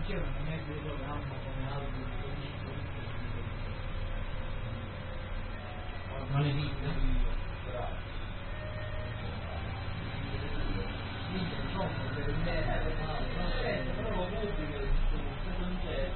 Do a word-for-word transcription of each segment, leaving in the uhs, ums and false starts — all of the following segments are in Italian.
Dio non è che programma come altri, non esiste. insomma, per me, non c'è, però lo pubblico, se non c'è,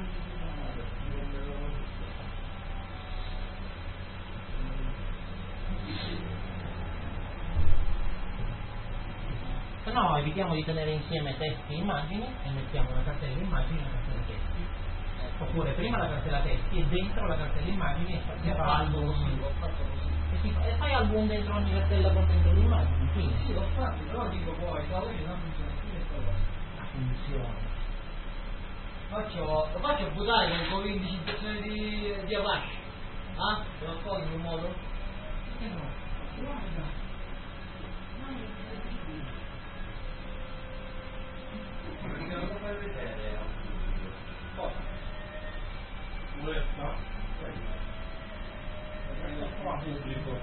Se no evitiamo di tenere insieme testi e immagini e mettiamo una cartella immagini e una cartella testi. Oppure prima la cartella testi e dentro la cartella immagini e si fa album e, si fa, e fai album dentro ogni cartella con dentro le immagini. Quindi sì, lo fatto, però dico poi, poi non funziona più questa cosa. la funzione. Faccio, lo faccio buttare con Covid disinfezione di, di Apache, ah? Lo so in un modo? Eh no, guarda. Perché non lo fai vedere? Cosa? Questa? Questo qua pubblico.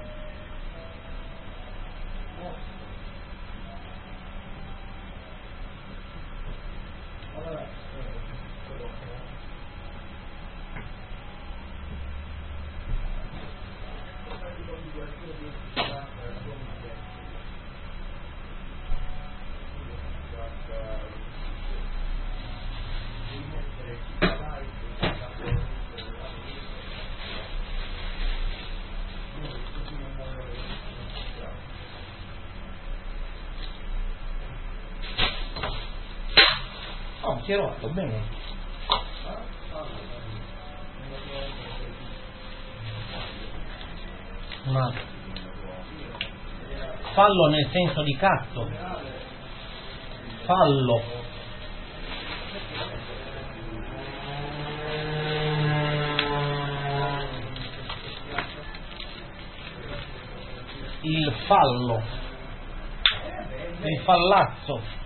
Allora, Oh, si è rotto, bene. Ma fallo nel senso di cazzo. Fallo. Il fallo. Il fallazzo.